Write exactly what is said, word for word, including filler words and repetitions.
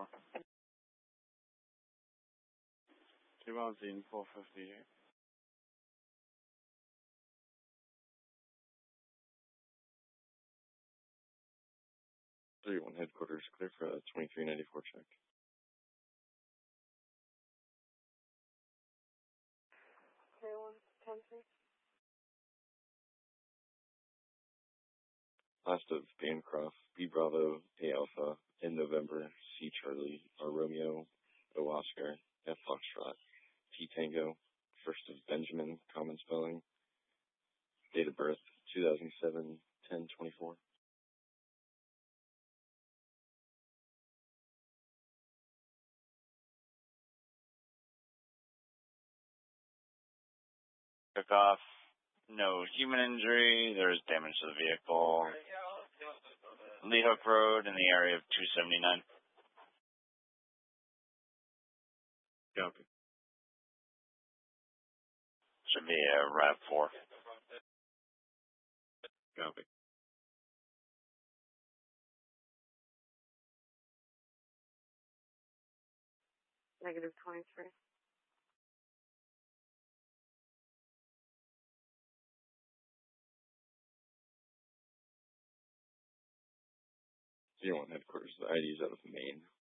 four. Two miles in, four fifty-eight. three one headquarters, clear for a twenty-three ninety-four check. three one ten three. Last of Bancroft, B Bravo, A Alpha, in November, C Charlie, R Romeo, O Oscar, F Foxtrot, T Tango, first of Benjamin, common spelling, date of birth, two thousand seven, ten twenty-four. Took off. No human injury. There was damage to the vehicle. Lee Hook Road in the area of two seventy-nine. Copy. Should be a RAV four. Copy. Negative twenty-three. zero one headquarters, the I D is out of Maine.